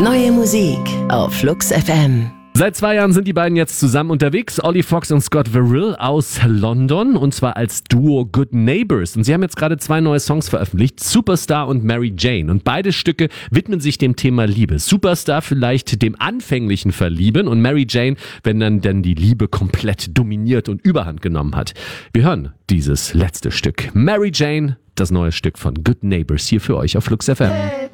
Neue Musik auf Flux FM. Seit 2 Jahren sind die beiden jetzt zusammen unterwegs, Ollie Fox und Scott Verrill aus London, und zwar als Duo Good Neighbors. Und sie haben jetzt gerade 2 neue Songs veröffentlicht, Superstar und Mary Jane. Und beide Stücke widmen sich dem Thema Liebe. Superstar vielleicht dem anfänglichen Verlieben und Mary Jane, wenn dann die Liebe komplett dominiert und Überhand genommen hat. Wir hören dieses letzte Stück. Mary Jane, das neue Stück von Good Neighbors hier für euch auf Flux FM.